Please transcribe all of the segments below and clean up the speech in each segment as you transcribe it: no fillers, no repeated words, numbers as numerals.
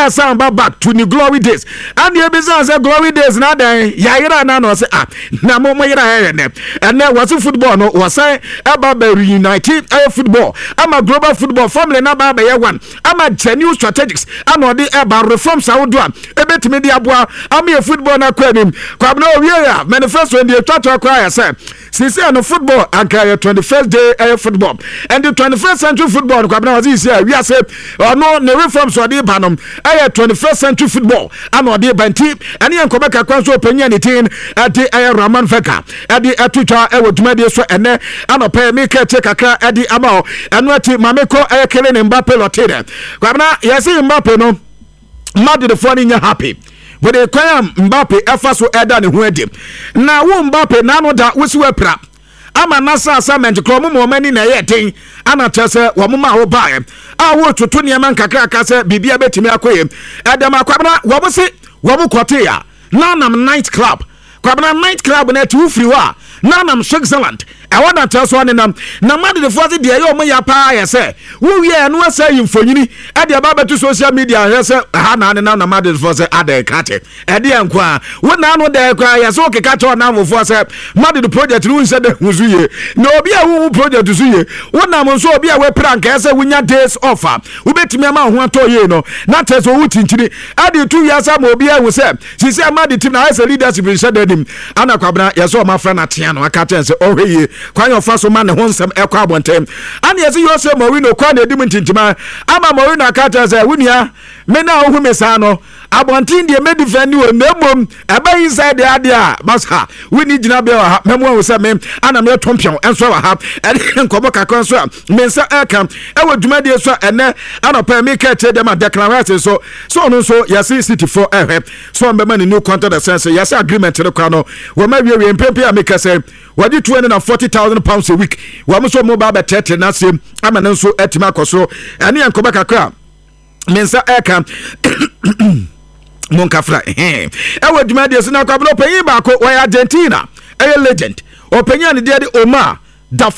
samba back to the glory days and the business say glory days na dan yayira na no say na mo yira ne and there was football no was say aba reunited football ama global football formula na ba ye one ama genuine strategics and odi eba reforms awodo a ebetimi di aboa ama football na kwa nim kwabna owie manifesto ndi twatwa kwa ya say since no football anka 21st day football and the 21st century football kwabna was this we are say no the reforms odi banom 21st century football and odi banti and yan kobeka kwanso opanya anything at the Raman Feka at the atutwa wodumade so ene anopa me ka che kakra edi ama eno ati mameko kele ne Mbappe lotire kwabna yesi Mbappe no mad the phone nya happy but the kwam Mbappe efa so eda ne ho adim na wo Mbappe na no da wosi wapra ama nasa assignment kro mo mani na yeten ana tese wo mama wo bae a wo tutu ne man kakra ka se bibia betimi akoye edam akwabna wo bo se wo bo kote ya nanam night club kwabna night club na tu free wa nanam Switzerland I want to tell someone na mad the force de yo mo ya pa ya say wo wie no say infonyini e de ba betu social media ya say ha na mad the force ade kate e de anko wo na no de kwa ya so ke kate na mo force mad the project no say de huzuye na obi a wo project zuye wo na mo so obi a we prank ya say wunya days offer wo betimi ama ho atoye no na teso wo tinchini ade 2 years am obi a wo say si say mad the team na as a leadership in shadedim ana kwabna ya so ma fra na tia no akate say ohwe kwan yo faso man ho nsem ekwa abontem ani yesi yo se Mourinho kwa na edim ntintima ama Mourinho akata ze wunia me na ohu me sa no abontin de me defend wo memom aba inside the area masa wini gina be wa memo wo se me ana me tompion enso wa ha nkobo kakon so me nsa ekam e waduma de so ene ana pa me ka che dem declaration so no so yesi city for so mbema ni new contract the sense yesi agreement re kwa no wo ma wie mpempe a me ka say wadi 240,000 pounds a week wa mo so mo ba betete na sem ama nso etima akoso ene nkobo kakra mensa ekam monkafra ewe dwumade so na kwablo panyi ba ko wa Argentina legend openya ne de Omar da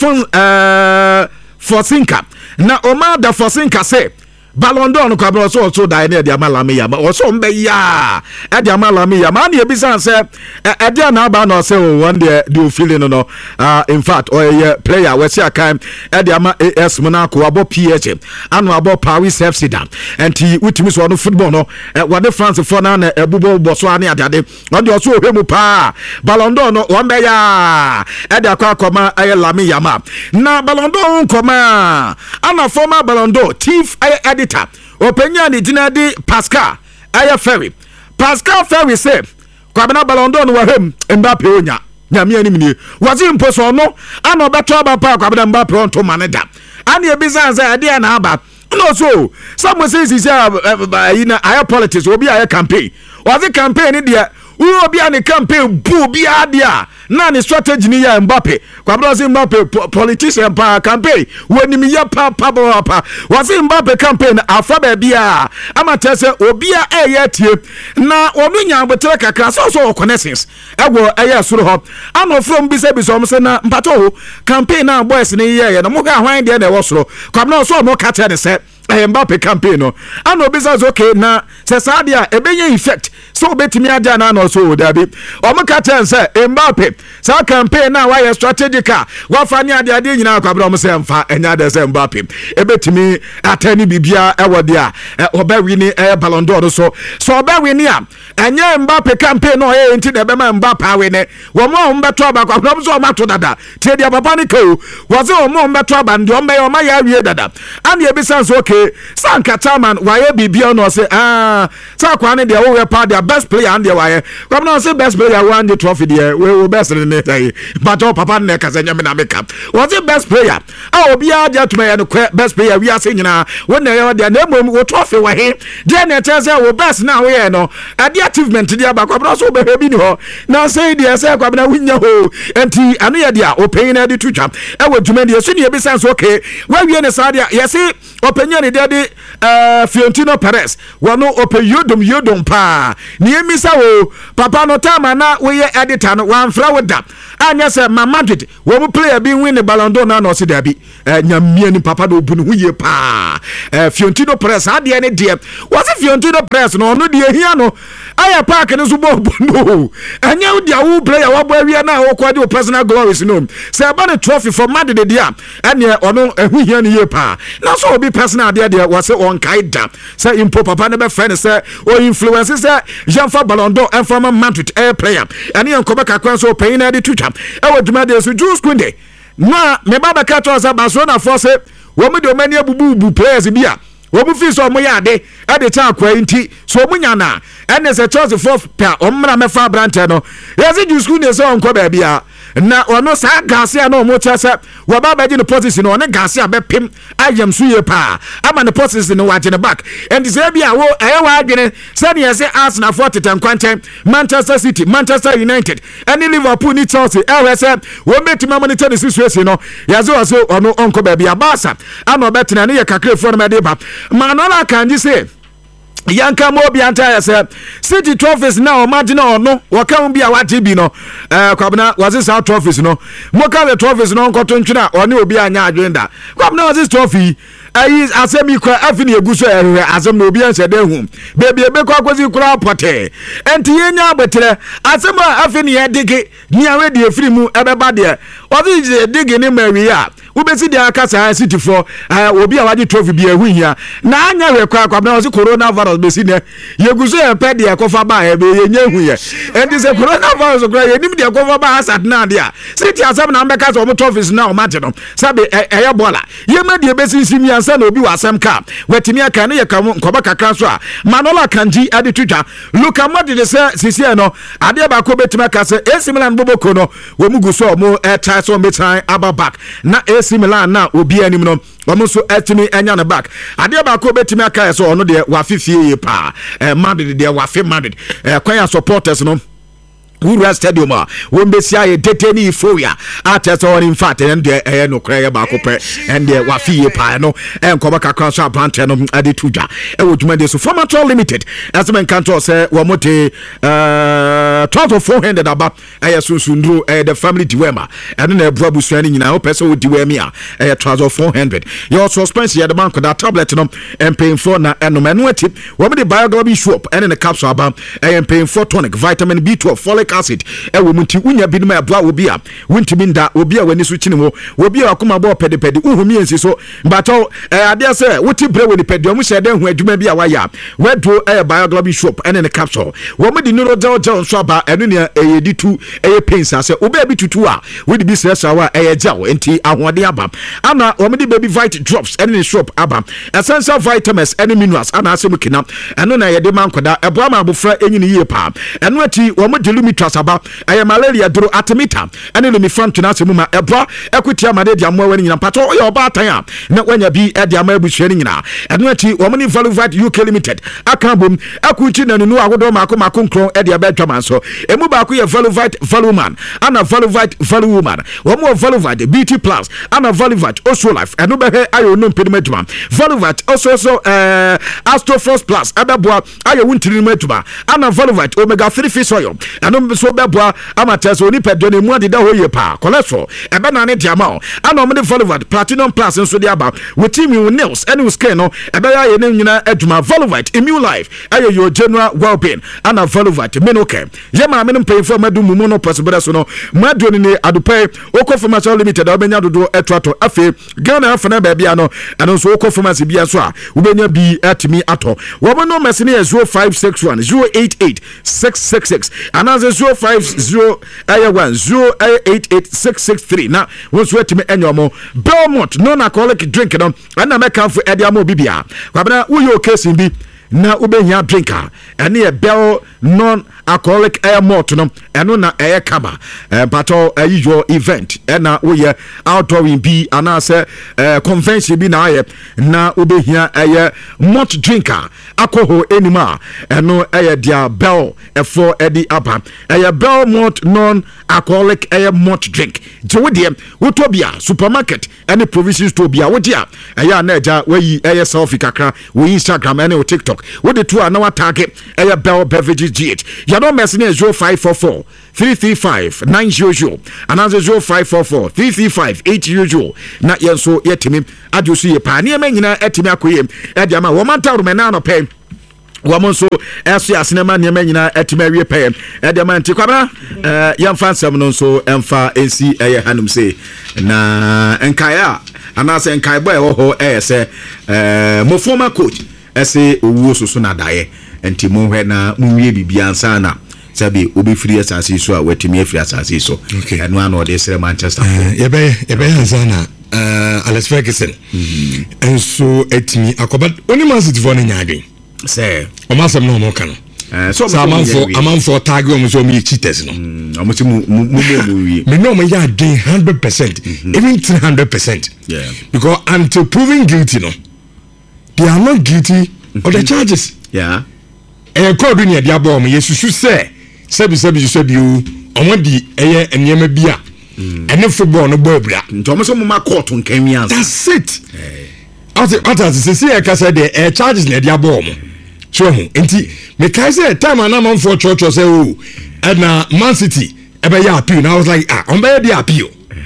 Fonseca na Omar da Fonseca say Ballon d'Or no kwablo so da ne de amalame ya o so mbe ya e de amalame ya ma na ebisa say e de na ba no say one day do feeling no in fact or player we see akan e de ama AS Monaco abo PSG anu abo Paris FC dan enti wutimi so no football no wade France for na ebubo boso ane adade no de so ohwemu pa Ballon d'Or no one mbe ya e de akoma lame ya ma na Ballon d'Or nkoma ana former Ballon d'Or chief editor openya ni dinadi Pascal Ferry say kwabena Ballon d'Or no wahem Mbappe onya nyame ani mini wazi mposo no ana obeto aba pa kwabena Mbappe onto maneda ani ebizanza ade na aba no so some say aya politics obi aya campaign wazi campaign dia obi ani campaign bu bi adia na ni strategy ni ya Mbappe kwabena si Mbappe politician pa campaign woni mi ya pa wazi Mbappe campaign afa ba bia ama tese obi a tie na onu nya botere kakra so connections ego soro ho ama from bi se na mpato campaign na boys ni ye no mo ga hwan de na e wo soro kwabena so mo ka tell se Mbappe campaign no ana obiza okay na se sadia ebenye effect so betimi aja na no so dabi o mo ka ten se Mbappe sa campaign na why strategical wa fa ni ade nyina kwabra mo se mfa enya de se Mbappe ebetimi atani bibia ewode a obawi ni Ballon d'Or so obawi ni a enya Mbappe campaign no enti de be ma Mbappe awe ne wo mo mbeto aba kwabra mo so mato dada tie dia papa ni ko wo se wo mo mbeto aba ndi o ya awie dada ani ebisa so okay Sanka Chairman why bibia no say sa kwane de wo pa the best player and the why come no say best player won the trophy there we best in the but papa ne ka say nyame na make up was the best player obi aja to me no best player we are saying na when they there na mom wo trophy wa he there na tell say wo best na we no the achievement there ba kwabra so be bi ni ho na say there say kwabra winya ho enti anu ye there o pay na the tucha e wo dwuma there so ne be sense okay we ne sa there yes openya ne de Fiorentino Perez wono ope yodom pa ne emisa wo papa no time na we ye editor no wan fra woda anya se Madrid wo mu player bi win the Ballon d'Or na no se da bi nyamie ni papa do bu no huye pa Fiorentino Perez ade ne de was Fiorentino Perez no no de hia no aya park ne so bo no anya wo dia wo player wo bo awia na wo kwade personal glories no se ba the trophy for Madrid dia ene ono ehu hia ne ye pa na so obi personal dia was on kaida say impo papa ne be friend say o influence say Jean-Fa Ballon d'Or and from Madrid player and he come back akwan so pay na de tuta e wo dwuma de so Jules Koundé na me baba ka to say Barcelona force wo me de mani abubu players bia wo mu fi so mo ya de e de ta akwa nti so mo nya na and say Chelsea fourth pair o mra me fa brante no yes Jules Koundé so onko ba bia na ono sa Garcia no mo chese wo baba ji no position no ne Garcia be pim ayem suye pa ama ne position no waje ne back and say bia wo wa adwene say ne say Arsenal for tetankwante Manchester City Manchester United and Liverpool ni Chelsea we say wo metima monitor the situation no yazo aso ono onko ba bia Barca ama betina ne ye kakre for no me de ba Manola Kanji say yanka mo bi anta ya se City trophies na o margin no waka bi a wati bi no kwabna was South trophies no mo ka the trophies no nkoto ntwena one obi anya agenda kwabna was trophy ayi asemi kwa afini eguso ehwe asem na obi anse de hu bebi ebe kwa kwazi kura pote enti yenya abetere asem afini ye digi ni awe de efiri mu ebeba de ozi digi ni mawi ya ubesi de akasa City for obi a waji trophy bi ehu hia na anya we kwa kwabna ozi coronavirus besi ne yeguso e pe de kofa ba ebe yenya hu ye enti se coronavirus kura ye nim de kofa ba asat na de a City asem na mbeka so mo trophies na o mageno sabe eye bola ye ma de besi simi ansa na obi wasem ka wetimi aka ne ye ka nkoba kakra so a Manola Kanji ade twitwa Luka Modric se sisi no ade ba ko betimi aka se AC Milan boboko no wo mugu so mo try so metan aba back na AC Milan na obi anim no omo so etimi enya na back ade ba ko betimi aka so ono de wa fifie ye pa Madrid de wa fe Madrid kwanya supporters no Ura Stadium won be sia ye deteni euphoria atese on in fact and the no cry ba ko pe and the wa fie pa no enkoba kakra so abante no ade tuja e wo dwuma de so Formator Limited as men kan to say wo mote 400 aba sunsundu the family diwema and na ebu abusuani nyina wo pese wo diwemi a 400 your suspense ya the bank that tablet no paying for na no manu ati wo be the Bioglobin shop and in the capsule aba paying for tonic vitamin B12 folic acid ewo munti unya binuma aboa obi a wuntimi nda obi a wani so chine mo obi a akoma bo pedepede uhumi ensi so mbato ade se wuti bre woni pede mu shede hu adwuma bi a waya wedo Bioglobin shop ene ne capsule wo mu di neuro gel so aba enu ne eyedi tu pains ase obi bi tutu a we di bi sesa wa gel enti ahode aba ana wo mu di baby vite drops ene ne shop aba essential vitamins ene minerals ana ase mu kina enu na yede mankoda eboa ma abofra enyini yie pa enu ati wo mu di Trasaba malaria duro atemita ene lumi front na asemu ma eboa equity amade dia mo wani nyina pato oya oba atan a na wanya bi e dia ma ebuhwe ni nyina eno ati wo mani Valuvat UK Limited akambom akuchi na nunu agodo mako nkron e dia betwa manso emu ba ko ye Valuvat Valuman ana Valuvat Valuwoman wo mo Valuvat BT Plus ana Valuvat Oso Life eno be he ayo no mpedimeduma Valuvat also Astrofrost Plus abeboa ayo wuntiri meduma ana Valuvat Omega 3 fish oil eno so beboa amateso oni pedo ne mu adida hoye pa cholesterol ebe na ne diama ana omde Valuvat Platinum Plus nso dia ba witimi nails ene skin no ebe ya ye ne nyina aduma Valuvat Immune Life ayo your general well-being ana Valuvat Menoke yema menim pay for madu mumu no possible so no madu ni adupe oko Formator Limited obenya dodo etwato afi Ghana afana ba bia no eno so oko Formator bia so a ubenya bi atimi ato wo no mesene 0561 088 666 anaze 050 088 na wonso atimi enyomo Belmont non-alcoholic drink no ana meka fu ediamo bibia kwabena uyo case bi na ubenya drinker ene e Bell non-alcoholic malt no eno na kaba pato your event na we outdoor bi anase convention bi na aye na ubehia malt drinker alcohol anymore eno dia bell for edi apa bell malt non-alcoholic malt drink jewodie wotobia supermarket any provision store bia wodia na eja we selfie kakra we Instagram and TikTok with the two na target bell beverages GH ya no message 0544 335 900 and 0544 335 800 na yenso yetimi ajosu ye pa ne nyina etimi akoyem dia ma wo manta rumena no pay wamonso eso ya sinema ne nyina etimi awie pay dia ma ntikwaba yamfa nsam no so emfa ensi hanum se na enkaya anase enkai boy ho se mo former coach ese owo soso na dae enti mo hwe na munwie bibia ansa na sabi obi free asase so a watimi afri asase so eno ano de sere Manchester yebe ansa na Alex Ferguson enso etimi akoba oni Man City for nyaadwen say o masem no mo kan so amanfo tag o mo so mi cheaters no amuti mu wi me no mo ya gain 100% even 300%. Yeah, because until proven guilty no they are not guilty of the charges. Yeah, call dunia dia bo mo yesusu sebi o omodi eye enema bia ene football no bo bra ntomo so mo ma court nkan wi ansa. That's it. Ata se e ka say the charges na dia bo mo so ho enti me kai say time na man for church say o na Man City ebe ya appeal. Now I was like on be dia appeal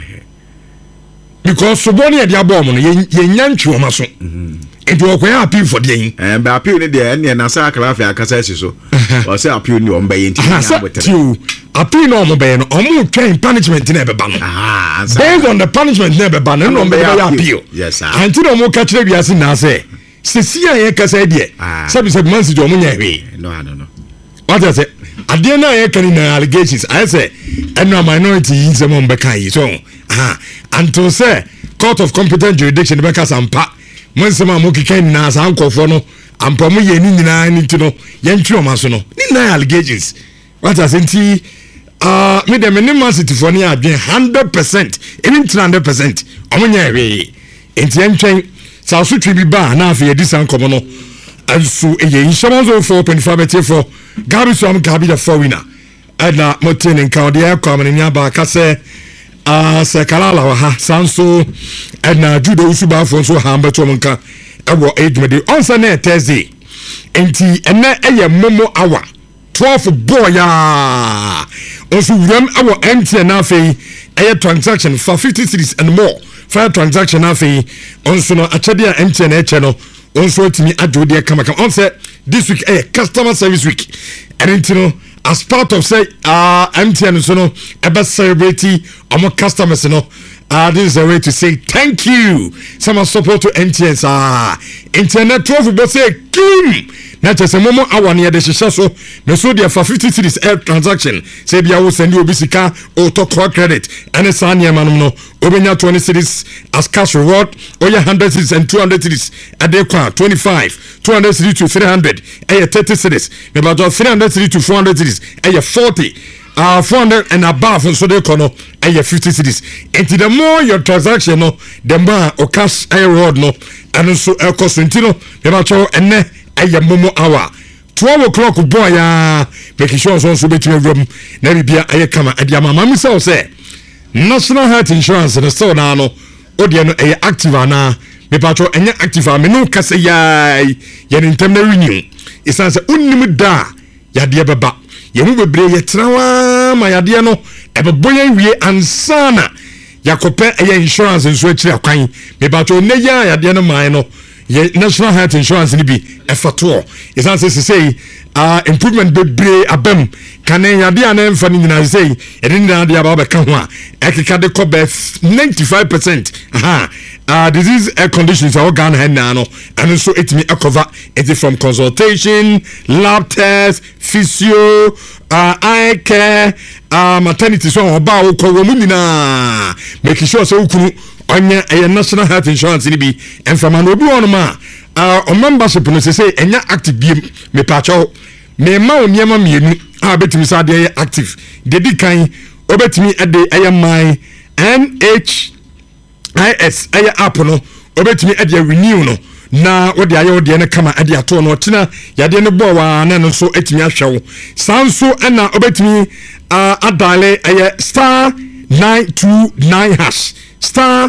because so boni e dia bo mo no ye nyantwe o maso enti o ko ya appeal for the be appeal ni de ene na sa akra afia kasa so o say appeal ni o mba ye enti na abotere appeal no mo be no o mo train punishment na be ba no based on the punishment na be ba no no be ya appeal. Yes sir, anti no mo ka kire biase na say sisi an ye kasa die sabi Man City o mo nya hwe no I don't know what I say ade na ye kan na allegations I say eno minority is a mon be kai so until say court of competent jurisdiction be ka sampa mo nsema mo kikan na sa ankofo no ampa mo ye ni nyina ni ti no ye ntwe o maso no ni na allegations what I say nti me dem ni Man City for ni adwen 100% even 300% omo nya hwe enti entwen sa so twi bi ba na afa ye disan komo no anso eye insurance 4.5 Gabi so am Gabi the four winner adna motin in ka de akwa man nya ba ka se se kalala wa ha sanso adna judo usuba fo so ha mbeto nka ewo ejumede onsa na Thursday enti ene eye momo hour 12 boy ya osu ram awo MTN na fe eye transaction for 50 cities and more fair transaction na fe onso no achede a MTN eche no onso timi adwode kama on say this week customer service week and you know as part of say MTN so no ebe celebrate our customers you know this is a way to say thank you some support to MTN internet 12 but say kim na chese momo awani ya de shisha so me so dia for 50 cities transaction say bia wo send obi sika o to credit and sanya manum no obenya 20 cities as cash reward oya 100 cities and 200 cities adekwa 25 200 cities to 300 30 cities me about 300 cities to 400 cities 40 400 and above so they kono 50 cities and the more your transaction no the more o cash reward no and so cost no me about enne aya momo hour 12 o'clock boy ya make sure so between room na bibia aye kama adia mama mi say National Health Insurance the so na no odi no active ana me patro enye active me no kase ya intem na renew isan say unnim da ya de beba ye mu bebre ye trawa ma ya de no ebeboye wie ansana yakope insurance nso akiri akwan me patro ne ya de no man no National Health Insurance ni bi efato is answer say improvement bebre abem kanen yade anan fa ni nyina say edin na de aba be ka ho a ekeka de ko be 95% disease conditions are organ hand na no and so it me cover it from consultation, lab test, physio, eye care, maternity so oba wo ko wo nyina make sure say ukunu onye National Health Insurance ni bi enfama no obi won ma on membership no say enya active bi me pacho me ma oniema mienu betimi sa de active dedi kan obetimi ade my NHIS app no obetimi ade renew no na wode aye wode ne kama ade ato no tena yade ne bo wa na no so etimi ahwewo sanso na obetimi adale aye star 929 hash star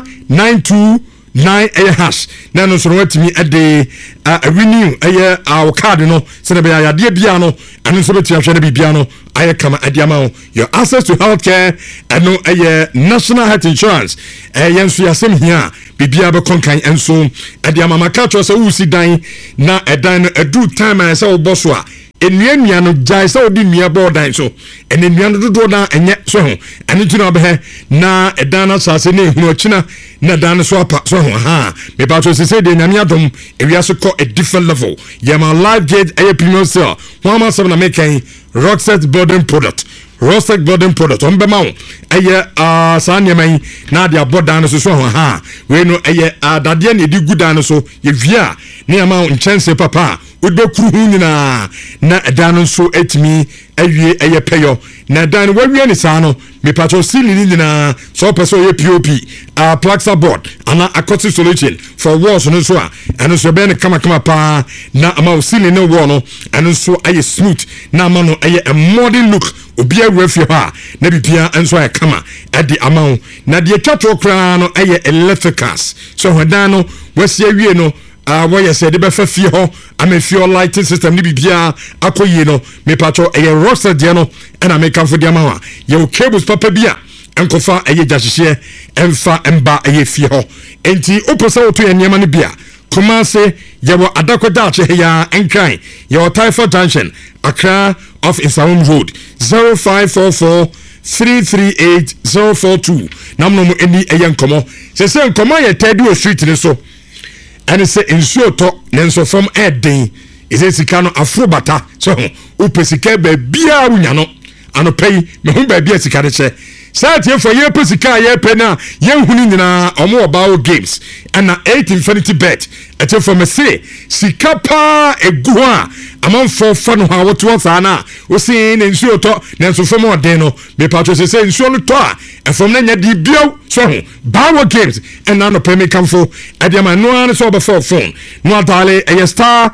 929 aye hash na no so watimi ade renew aye our card no se na be yade bia no anu so betimi ahwe na bibia no aye kama ade ama your access to healthcare no aye national health insurance yenso yasem hia bibia be konkan enso ade ama maka cho se wusi dan na edan no edu time an se wo boso a enua no jai se odi nua bodan so enua no dodo na enye so ho ane tuna be na edan na sase na ehunu ochina na dan so apa so ho ha me ba to se de nyame adom ewia so ko a different level yama live gauge aye premium sale one man seven na make Rockset building product Rockset building product on be mawo aye sanya man na dia bodan so ho ha we no aye dade na di gudan so ye via ne ama nchense papa udo kuru nyina na edan so etimi awie aye peyo na dan wawie ni sa no me patro sili nyina so person ye pop plaxa board ana acoustic solution for walls no so anu so be ne kama pa na ama sili no wall no anu so aye smooth na ama no aye a modern look obi awafie ha na bibia enso aye kama ade ama na de twatwo kra no aye electricals so hodan no wasi awie no what you said, the best for your lighting system, ni bibia akoye no, me patro a roster diano, and I make up for the amawa. Your cables papa bia, and kofa a ye jashe, and fa and ba a ye fio. Enti oposa to any yamani bia. Come say, yawa adako dache ya and cry. Your Typhoid Junction, Accra off Insaum Road, 0544 338-042. Namno any a young como. Say, come on, ye tedu street in so. And it say insuo to nenso from edin is a sikano afrobata so upesika be bia unya no anopei me hu ba bia sika de che satie for ye pesika ye pe na ye hunu nyina omo about games and na 8 infinity bet ete for me say sika pa egu a amon for fun ha what wants ana o say insuo to nenso from odin no me patro say insuo no to a from na nya di bio so Bawa games and none of payment come for Adiama no one so before phone no dale a star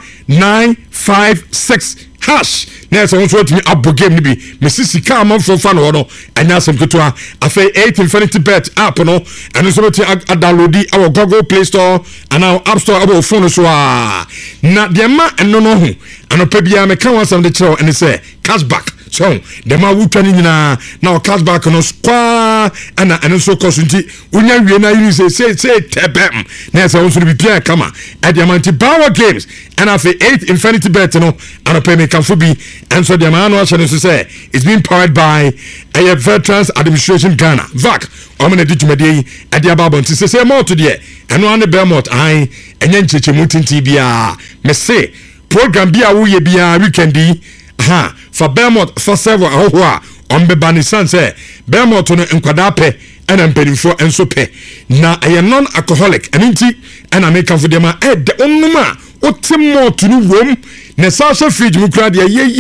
956 hash next on to me abo game nibi Mrs. Come for fun or no and yasem kutua afa 8 infinity bet app no and so to download our Google Play Store and our App Store about phone so na de ma eno no ho anopabia me kan wasam de chero and say cashback so the ma wutani nyina na cashback no squaa ana eno so kosunti unya wie na you say tebem na say onso bi pia kama Adiamanti Power Games and afa 8 infinity bet no anopabia kan fo bi and so the man was say it's been powered by a Veterans Administration Ghana VAC omene ditumade Adiababa nti say more to there and one the Belmont I enye nchechemu tinti bia me say program bia wo ye bia weekendi for Belmont for several ahoa on be banisan say Belmont no nkwada pe ena mpedifo enso pe na a non alcoholic enti ena make for dem de onuma otimo to no wom na social fridge mu kra de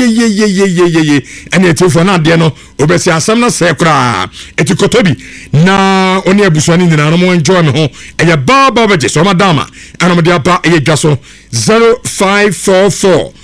ye ena etifo na de no obesi asam na se kra etikotobi na oni abusuani nyina no mo enjoy me ho eye baba beje so madama ena mo de apa eye dwaso 0544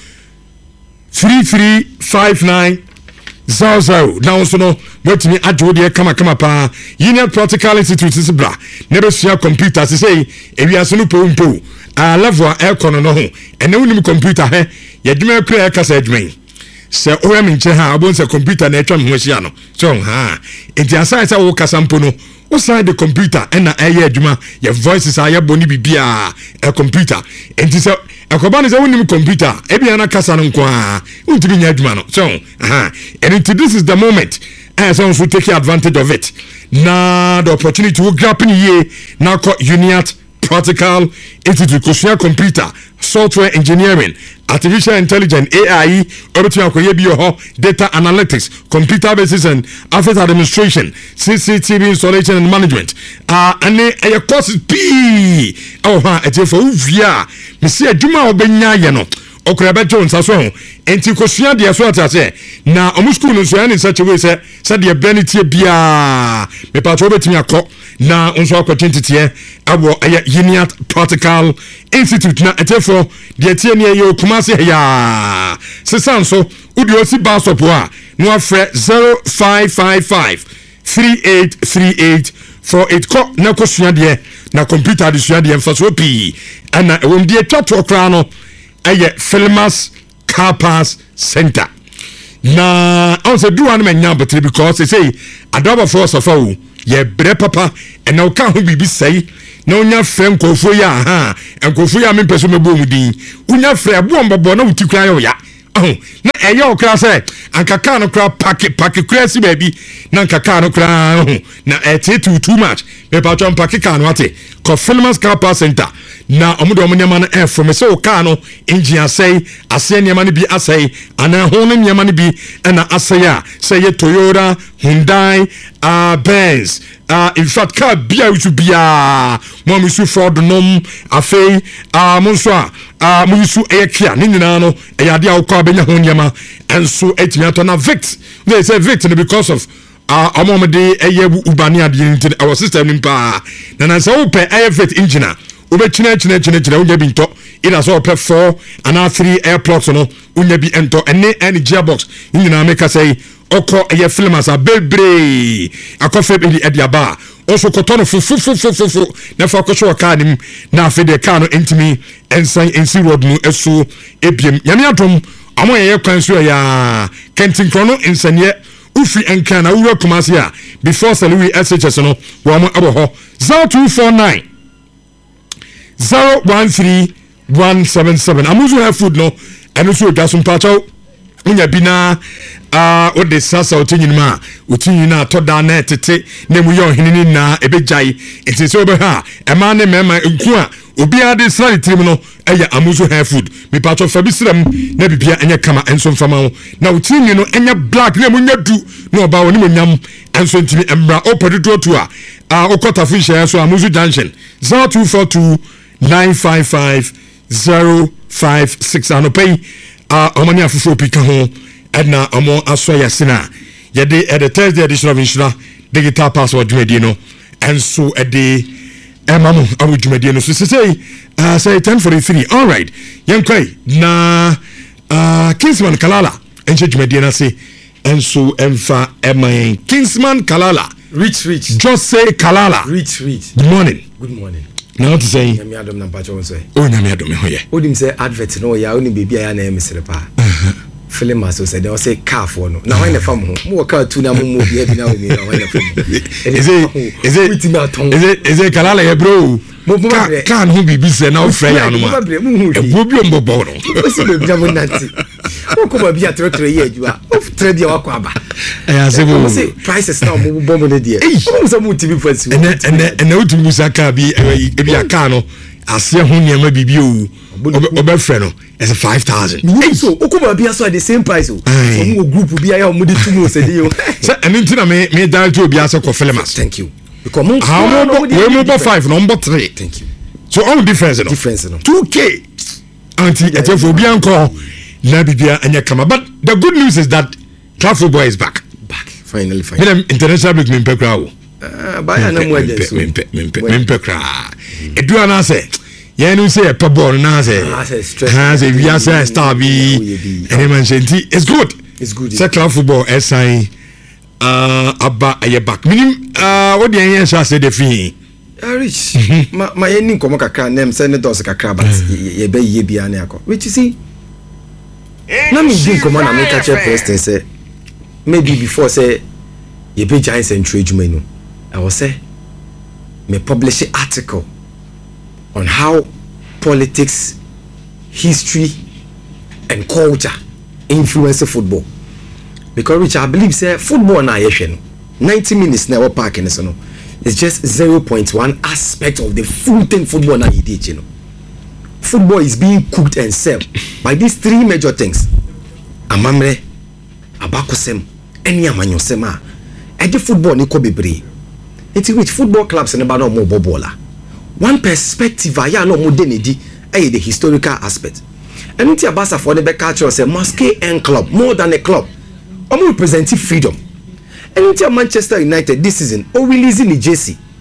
335900 now so no wetimi adwode kama pa Union Practical Institute is bra never share computers say ewiase no pompo level aircon no ho ene unim computer he yedwuma kra kasa adwuma se oram nche ha abon se computer na etwa me ho hia no so enti aside say wo kasa mpo no outside the computer and aye adwuma your voices are boni bibia a computer enti se akobani se wonim computer ebia na kasa no nko a untimi nya adwuma no so and this is the moment as on to take advantage of it na the opportunity to grab in here now called Union Practical Institute Kosia Computer Software Engineering Artificial Intelligence AI obetu akoye bi ho data analytics computer basis and asset administration CCTV installation and management and a course P etefo uvia me see adwuma obenya ye no okraba Jones aso enti kosua de aso atase na omu school no so ya ni such a way say de benefit bia me patro betimi akọ na nso akɔtwe nteteɛ ɛwɔ ɛyɛ Uniat Practical Institute na ɛtɛfo deɛ tie ne ɛyɛ Kumasi ya sesan so wodi osi bus stop a no afrɛ 0555 383848 kɔ na kɔsua deɛ na computer de sua deɛ mfa so pii ɛna ɛwɔm deɛ twatɔ koraa no ɛyɛ Filmas Car Pass Center na also do one man but because they say adoba for safa ye bre papa and now can who be say no nya friend kofo ya ha en kofo ya me peso mebo mudin unya friend bo na uti kran yo ya na eye okra say ankaka no kra pack kra si baby na ankaka no kra na ete too much me pa chon pack kan wate ko Filmas Car Pass Center na omudo omnyama na from so car no engine asay nyama no bi asay ana ho no nyama no bi na asay a say Toyota, Hyundai, Benz, in fact car bia usu bia mo misu Ford nom afei monso a mo yusu Kia ni nyina no eyade a ukọ abenya ho nyama enso etimiato na Vict they say Vict because of omomde eye ubani ade nti our system nimpa na say wo pe Vict engine ube chine unya bi nto ina so pe 4 and 3 air plugs no unya bi ento any gearbox nyina make say oko eye Filmas abebre akofe bi ediaba also kotono fufu na fa koso car nim na afi de car no entimi ensan ensi road no eso ebiem nyame atom amo ye kwan so ya kentin krono ensanye ufi enkan na wura Kumasi a before Salui SHS no wo mo abo ho 0249 013177 amuzu have food no and also dasum pacho unya bina o de sasa otinyima otinyina to da na tete na mu yo hinini na ebejai enti so be ha e ma ne mema nku a obi ade sra trim no eya amuzu have food me pacho fa bi sram na bibia enye kama enso mfama na otinyi no enye black na mu nya du na oba woni mu nyam enso ntimi embra opedo to a okota fish so amuzu junction 0242 955-056 anopay omani afufo pika ho edna omo aso yasina yede the Thursday edition of Insura digital password dwumadi no enso ede emamu awu dwumadi no so say 10:43 all right yankwai na Kingsman Kalala enche dwumadi na say enso emfa emain Kingsman Kalala rich just say Kalala rich good morning now to say nyame adom na pacho won say nyame adom ho ye odim say advert no ya oni bebia ya na emesere pa Filmas so say they say car for no na when the fam ho mo car tu na mo bia bi na o mi na when the fam is it Kalala ye bro can who be say na o frɛ ya no ma e bo bi ombobo no o se be bia mo nanti o ko ba bia tre ye adua o tre bia wa kwa aba say prices now mo bombo ne die o so mo tibi fasi and o tibi saka bi e bia car no ase ho niam bibi o obefrɛ no is 5,000 so o ko ba bia so at the same price o mo group bia ya mo de tumo se de o say enu ntina me direct obi ase ko Filmas thank you because mo we mo 5 number 3 thank you so all difference no 2k anti etefo obi anko na bibia anya kama but the good news is that Travel Boy is back finally international break me pekra o baya na mo aje so me pekra edu ana say yenu say pe ball na say has a via say star be any man senti it's good say Travel Boy SI aba aye back minim what the yen sha say the fee rich ma yen nkomo kakra nem say ne dos kakra but ye be ye bia na akọ which you see na me din nkomo na me ka che president say maybe before say ye be giant century adwuma no I was say me publish an article on how politics, history and culture influence football. Because which I believe say football na yehwe 90 minutes na we park in so no it's just 0.1 aspect of the full thing football na you know. Football is being cooked and served by these three major things: amamre, abakosem, any amanyosema. Ede football ni ko bebre. It's which football clubs in about no more bobola. One perspective aya no mo denedi eh the historical aspect. And it's abasa for the back culture say mosque and club more than a club. Omo represent freedom. And it's Manchester United this season o releasing the jersey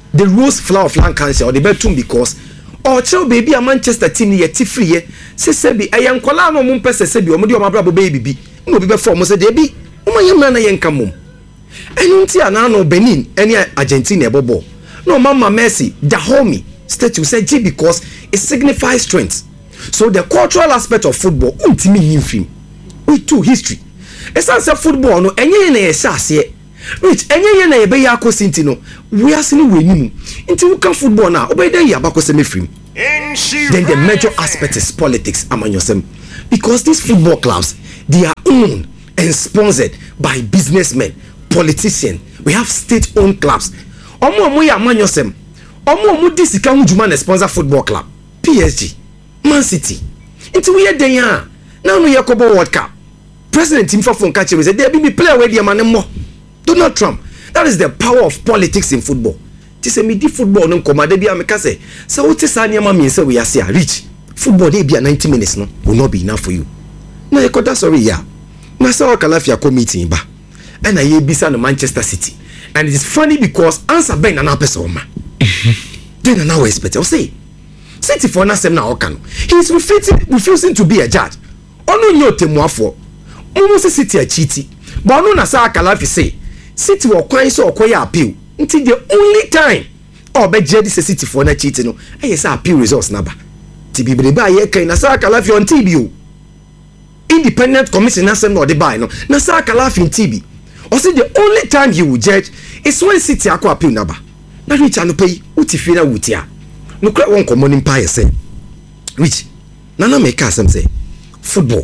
the rose flower of Lancashire or the bedroom because or tell baby a Manchester team yet free say sebi a young kola no mum pese sebi omo di o mabra baby no be before mo say dey bi o ma yem na yenka mum enu nti ana no Benin any Argentina ebobo no mama Messi Dahomey statue say G because it signifies strength. So the cultural aspect of football untimi nyimfim with two history esan say football no enye na yesase which enye na ebe ya akosinti no we are seeing we nimu nti we can football na obey ya abakose mefrim. Then the major aspect is politics among yourself because these football clubs they are owned and sponsored by businessmen, politicians. We have state-owned clubs. Omo ya among yourself omo di sika hujuma na sponsor football club PSG, Man City. Into we dey here now no Yakobo World Cup. President Tim Fafon catch say there be player where the man more. Donald Trump. That is the power of politics in football. This is me di football no come dey be ameka say so what is anyama mean say we are say reach football dey be 90 minutes no will not be enough for you. Na ekota sorry ya. Na say Kalafia committee ba. And I bisa no Manchester City. And it is funny because answer ben na person ma. Then now expect I say City for na sem na okan. He is refusing to be a judge. Onu nyo temuafo. Omo say City a cheat. But onu na say Kalafi say City wo kwan so okoya appeal. Until the only time be jedi say City for na cheat no. E say appeal results na ba. Ti bibire ba ye kan na say Kalafi on TB. Independent commission na sem no dey buy no. Na say Kalafi in TB. Or say the only time he will judge is when City akwa appeal na ba. Na reach anu pay uti fina wutia. No cry one common empire say. Which nana make us say football.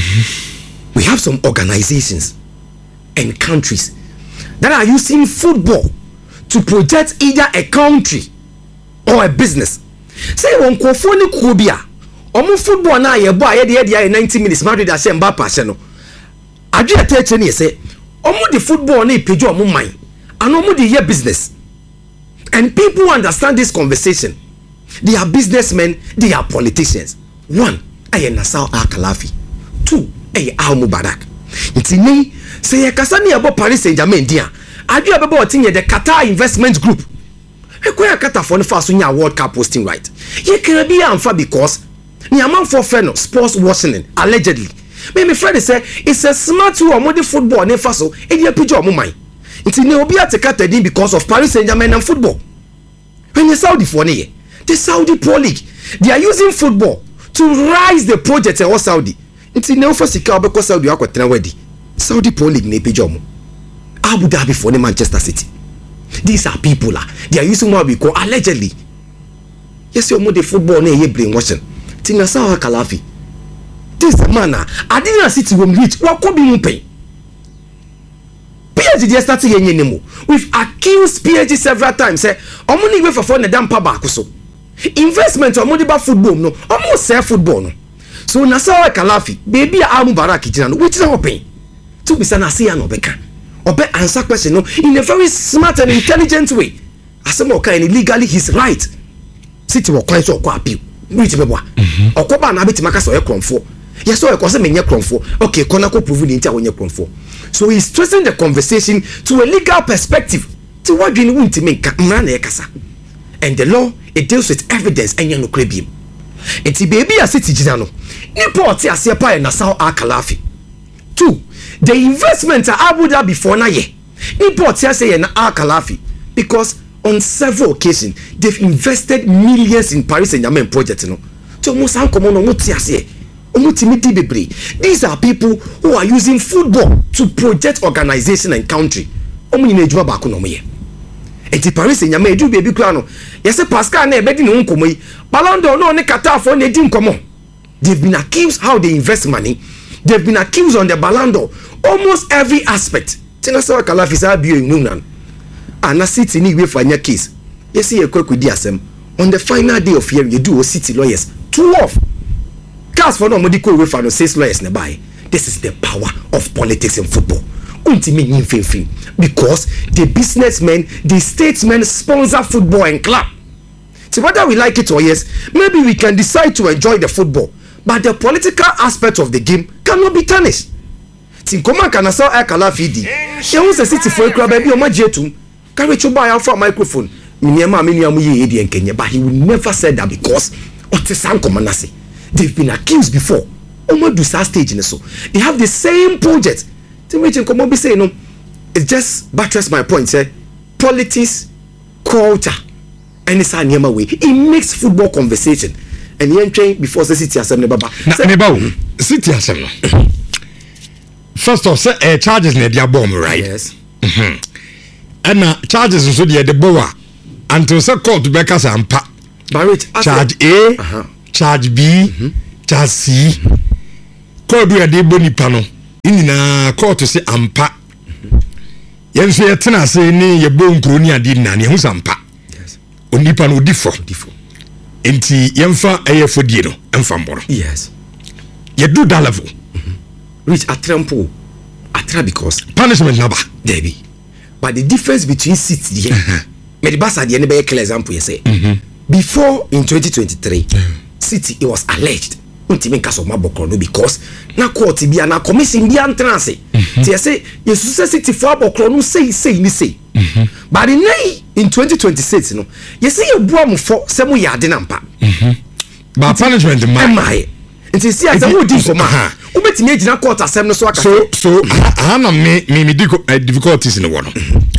We have some organizations and countries that are using football to project either a country or a business. Say one kofoni kubia. Omo football na ye boy ye 90 minutes Madrid ase Mbappe ase no. Adu ateche ni say omo the football na ipejo omo man. And omo the ye business. And people understand this conversation. They are businessmen, they are politicians. One, aye Nasser Al-Khelaifi. Two, aye Al Mubarak. Ntini say ye kasa ni abo Paris Saint-Germain dia. Adu abebo otinye the Qatar Investment Group. Ekoya Qatar for no fast nya World Cup posting right. Ye can be amfa because ni amanfo fe no sports washing allegedly. Me friend say it's a smart way of football ne faso e dey pije omo man. Ntini obi atekata din because of Paris Saint-Germain and football. When you Saudi for ne the Saudi Pro League, they are using football to rise the project in Saudi. It's in Neofasika because Saudi Aquatena Wedi. Saudi Pro League ne pijomo. Abu Dhabi for the Manchester City. These are people they are using what we call allegedly. Yes, you know the football ne ye brainwashing. Tina Nasser Al-Khelaifi. This man I didn't City will reach. What could be mupe? PSG started yenye nemo. We've accused PSG several times. Say, omuni we for ne dampa ba kuso. Investment on Modiba football no almost say football no. So Nasser Al-Khelaifi baby Al Mubarak jina no which na open to be sana say no beka obe answer question no in a very smart and intelligent way asem o kan legally he's right. City wo kwan so okwa appeal which beboa okoba na beti maka so e kronfo yes so e ko se menye kronfo okay kona ko prove ni ntia wonye kronfo. So he's stressing the conversation to a legal perspective to what you want to make mra na e kasa. And the law, it deals with evidence and you no credible. And the baby a City Ginano. Import a sepa Nasser Al-Khelaifi. Two, the investment are Abu Dhabi for na ye. Import a say Al-Khelaifi because on several occasions they've invested millions in Paris Saint-Germain project. No, so most uncommon no say. These are people who are using football to project organization and country. Eti Paris Saint-Germain do baby kura no. Yes Pascal na ebedi ne nkomo yi. Ballon d'Or no ne Qatar for ne di nkomo. They've been accused how they invest money. They've been accused on the Ballon d'Or almost every aspect. Tina Nasser Al-Khelaifi sa bio inun na City ni we for nya case. Yes ye kwakudi asem. On the final day of hearing you do City lawyers 12 cars for no modi ko we for no 6 lawyers ne buy. This is the power of politics in football. Because the businessmen, the statesmen sponsor football and club. So whether we like it or yes, maybe we can decide to enjoy the football, but the political aspect of the game cannot be tarnished. Tinkoma can Nasser Al-Khelaifi di. She wants a City for a club baby o majetum. Carry to buy out for microphone. Miniama miniamu ye edi enkenye, but he would never say that because otisan komanase. They've been accused before. Omo do sa stage in so. They have the same project. To me, Nkomo be saying no. It just buttress my point. Say politics, culture, and it's a niyama way. It makes football conversation. And you train before the city assembly baba. City assembly. First of all, charges ne dia bomb, right? Yes. And charges nso de the boa until say court be ka sampa. Barrett Charge A, charge B, charge C. Court do de boni pano. Inina court say ampa. Yen so yetena say ni ye bo nkro ni ade na ne hu sampa. Yes. Onipa no difo. Enti yemfa ayefodie no emfa mboro. Yes. You do that level. Reach atrampo. Atra because Punishment number. Debbie. But the difference between seats the Medibasa the any clear example you say. Before in 2023, City it was alleged ultimate case of Mabokro because na court bi na commission bi entrance. Ti say you City for Mabokro no say. But in 2026 no, you see you boam for some yard nampa. But punishment my nti see as who di koma ubetimi agina court asem no so aka so ana me difficulties in the one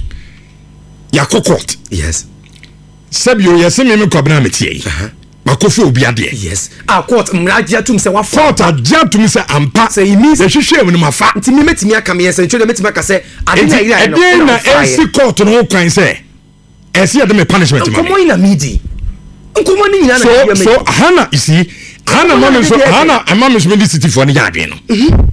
ya court yes sabio yesi me kwabna metie makofi obi ade yes court mragia tum se wa court agia tum se ampa say means ye hwehwe mu mafa nti me metimi aka me yesi ntwe metimi aka se ade na ira no na esi court no kwan se esi ade me punishment ma komo ina midi nkomo ni nyina na so hana isi hana mama so City for ni yade no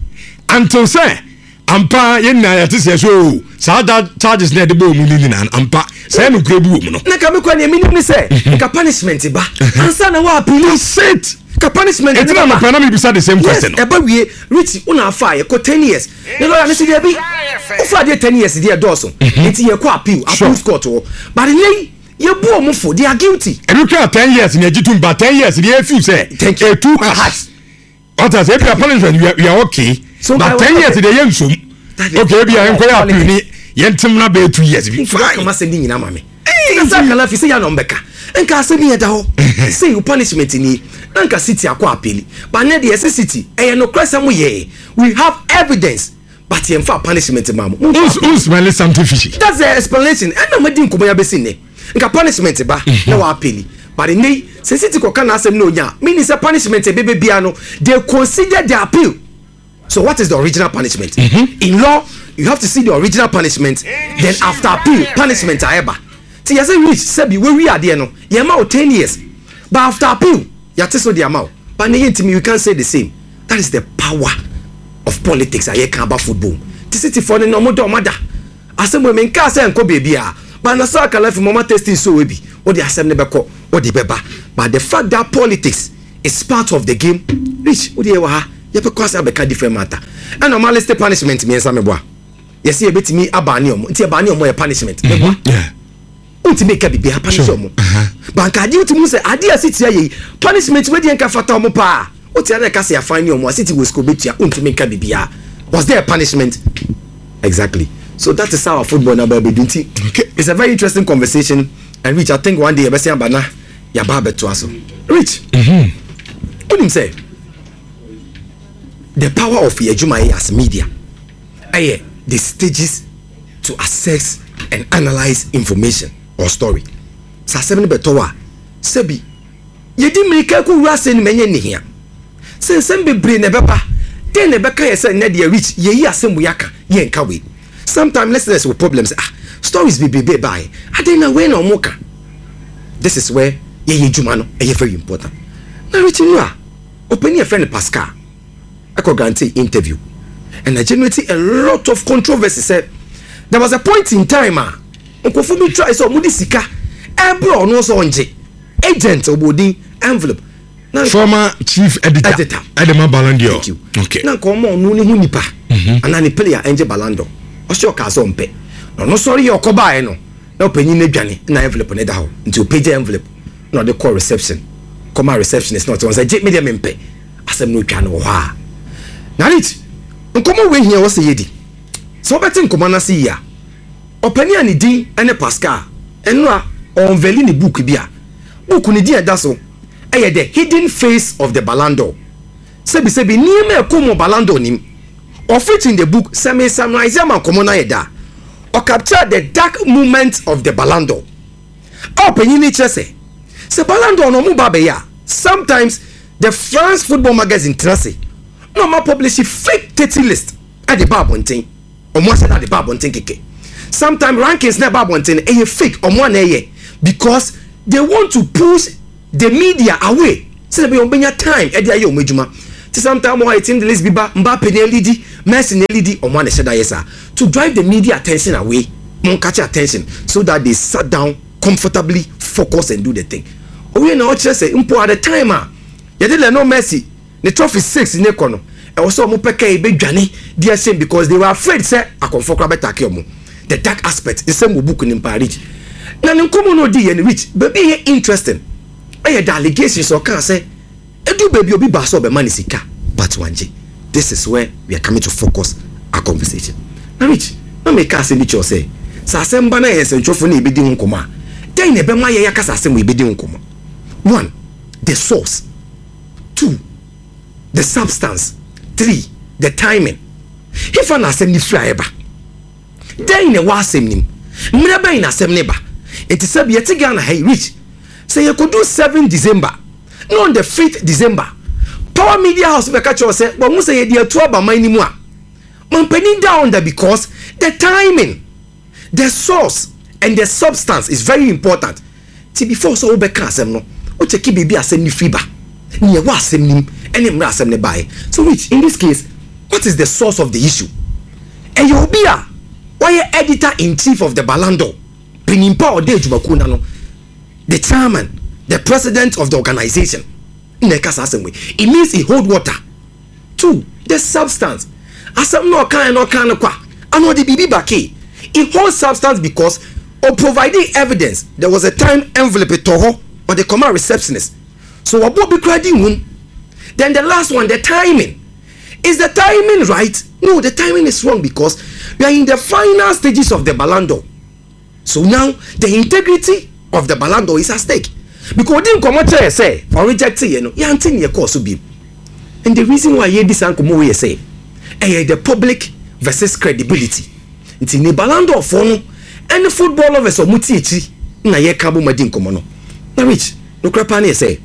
until say ampa ye na ya tese so sa charges na de bo mu ni na ampa say no kura bi wo mu no na ka me kwa ni mi say ka punishment ba ansa na wa appeal set ka punishment it's not my me be the same question yes eba wie rich una fa ye ko 10 years the lawyer say dey bi ufa dey 10 years dey doso enti ye ko appeal court o but nei ye bu omfo they are guilty and you can 10 years in ejitum but 10 years they feel say thank you too hard what as if you punishment we are okay so but 10 years they yensum okay be an kwaya appeal ni yentim na be 2 years be fine come say ni nyina mame nka kala fi say ya no mbeka nka say ni eda ho say you punishment ni nka City akwa appeal but na the City no kwasa mu ye we have evidence but you for punishment mam smell something fishy that's the explanation and no madi nkomo ya besi ne nka punishment ba na wa appeal but nei City ko kana asem no nya mean say punishment bebe bia no they consider the appeal. So what is the original punishment? In law you have to see the original punishment then after appeal punishment aeba ti ya say reach sabi we are there no ye ma 10 years but after appeal ya te so the amount but ne yentimi you can't say the same. That is the power of politics aye kan about football ti City for no mo do mada asem we nka say enko baby a but na so akala fi mama testing so we bi o the asem ne beko o the beba but the fact that politics is part of the game reach o the wa you because I become different matter and normally stay punishment me ensame boa yes e betimi abani omo nti abani omo e punishment me boa ultimate ka bibi ha punish omo banka adi ultimate say adi asiti ayi punishment we di enka fata omo pa o ti ana ka say afani omo asiti we sco betia ultimate ka bibi ha was there a punishment exactly. So that is how our football now be doing. Okay, it's a very interesting conversation and Rich I think one day you be say abana ya ba beto aso Rich what him say the power of Yejuma as media the stages to assess and analyze information or story sa seven betowa sebi yedi mrika ku wase ni menye ni hia sen bebre ne beba den ne beka yesa ne de Rich yeyi asemu yaka ye nka we sometimes listeners with problems stories be by adena we no moka. This is where Yejuma no very important na Rich you are open your friend Pascal I could guarantee interview and I generated a lot of controversy. Said there was a point in time Uncle me try so mudi sika ebro no so onje agent obodi envelope now former chief editor Edema Balando. Thank you. Okay na ko mo no ni hu nipa anani player enje Balando o se o ka so mpe no sorry your ko bae no na opanyin na dwane na envelope ne da ho nti o page envelope no the call reception come receptionist not on say media mempe asem no twa no ho na it nkomo we hia wo se yedi so beti nkomo na se ya opani ani din ene Pascal eno a unveil ni book bi a book ni dia da so the hidden face of the Ballon d'Or sebi ni me ko mo Ballon d'Or nim of it in the book summarize am komo na yeda or capture the dark moment of the Ballon d'Or open ni chese se Ballon d'Or no mo ba be ya sometimes the France football magazine trase no ma publish fake 30 list at the Babontin or mo say at the Babontin keke sometimes rankings na Babontin e fake or mo na ye because they want to push the media away say be on benya time e dia ye omejuma ti sometimes why team the list be ba Mbappe na lead Messi na lead or mo na sheda yesa to drive the media attention away mon catch attention so that they sit down comfortably focus and do the thing we na o chere say impo at the time ye dey no Messi the trophy 6 in ekono e was so mo peka e be dwane dia shame because they were afraid say akonfo kra beta ke omo the dark aspect is some book in Paris na nkomo no di ye rich baby here interesting the allegations or can say edu baby obi ba so be man sika but wanje this is where we are coming to focus our conversation na rich na make us say nicho say sa asemba na yes ntwofo na ebedi nkoma then na be ma ye yakasa asem ebedi nkoma 1 the source 2 the substance 3 the timing if an asem ni fly eba then na wa asem nim mra ban na asem ne ba eti sabi yeti Ghana hey rich say you could do 7 December no on the 5th December Power Media House be catch us say but mu say dey atu aba man ni mu a man penny down there because the timing the source and the substance is very important till before so be kan asem no o check bibi asem ni fiba ni e wa asem nim ene mra asem ne bae so which in this case what is the source of the issue and you be a why editor in chief of the Ballon d'Or bringing power dey jumakuna no the chairman, the president of the organization, it means he hold water. 2, the substance. As I'm not kind of qua. I know the BB Baki. It holds substance because of providing evidence. There was a time envelope toho or the command receptionist. So what will be crediting? Then the last one, the timing. Is the timing right? No, the timing is wrong because we are in the final stages of the Ballon d'Or. So now the integrity of the Ballon d'Or is at stake because didn't come out say for rejecting you know yanting your course be and the reason why you this anko we say the public versus credibility it's in the Ballon d'Or for no any football lovers or mutichi na ye kabo madin komo no na rich no crapa na say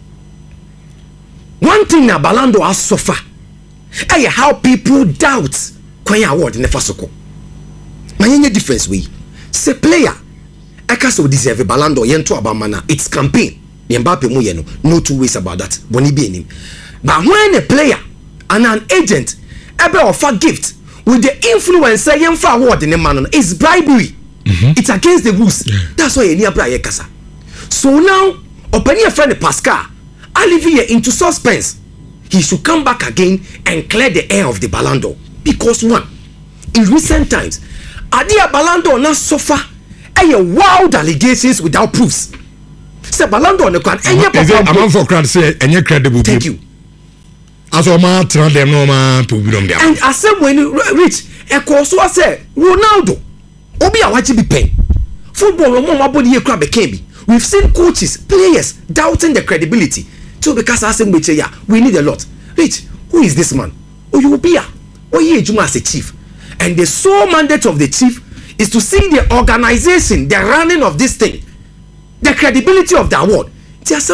one thing na Ballon d'Or has suffer how people doubt kwen award never soko na yenye difference we say player Eka so deserve Ballon d'Or yento abamana it's campaign the Mbappe mu ye no two ways about that boni bi enim but when a player and an agent ebe offer gift with the influencer yemfa award ne man no is bribery it's against the rules that's why any abra ye kasa so now openi a friend Pascal Olivier into suspense he should come back again and clear the air of the Ballon d'Or because one in recent times adia Ballon d'Or na suffer wild allegations without proofs. Say Ballon d'Or no kan enye papa. I'm for crowd say enye credible. Thank you. As o ma tran dem no ma people dem dem. And as when rich e ko so say Ronaldo obi a wachi bi pen. Football no mo body e kra be can be. We've seen coaches, players doubting the credibility. So because as we need a lot. Rich, who is this man? Oyubia. Oye ejuma as a chief. And the sole mandate of the chief is to see the organization, the running of this thing, the credibility of the award. This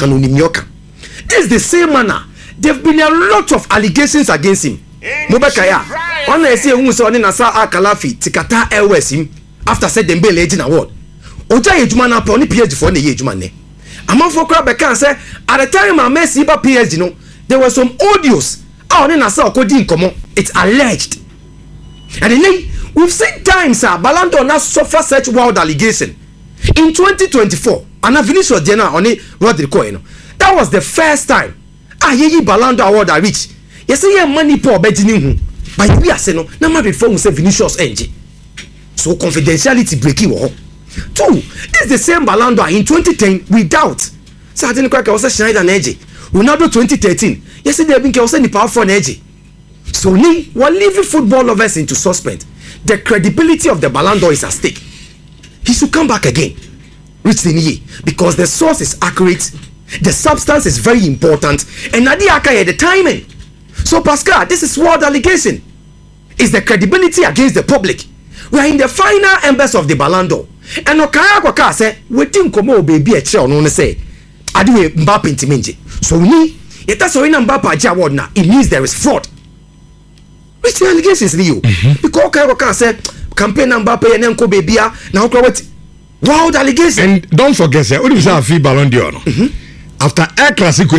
is the same manner. There have been a lot of allegations against him. Mubakaya, one I say who saw Nasa Akalafi, Tikata Airways him after said the Mbele Legend Award. Oja Ejumana Pony PSG for the Ejumane. Among for Krabekan said at the time I met Siba PSG, no, there were some audios. Oh, Nasa Kodin Komo. It's alleged. And then we've seen times Ballon d'Or now suffer such wild allegation. In 2024, and Vinicius Jena on it Rodrigo, that was the first time ye Ballon d'Or award I reach. You say yeah money poor betting but we are saying no, na married for say Vinicius NG. So confidentiality breaking. 2, this is the same Ballon d'Or in 2010 without. So I didn't crack also Schneider and Edge. Ronaldo 2013. Yesterday been also the power from Edge. So we will leave football lovers into suspense. The credibility of the Ballon d'Or is at stake. He should come back again. Rich Deniye, because the source is accurate, the substance is very important, and Nadia Akaya the timing. So Pascal, this is world allegation. It's the credibility against the public. We are in the final embers of the Ballon d'Or. And Okaya Kwaka say, we think Komo baby a chair no say. I do Mbappe intiminji. So we it has already Mbappe award now. It means there is fraud. Which the allegations you? Because Okaya Kwaka say campaign Mbappe and then baby now what wild allegations. And don't forget, say, what do you say? Free Ballon d'Or. After Air Classico,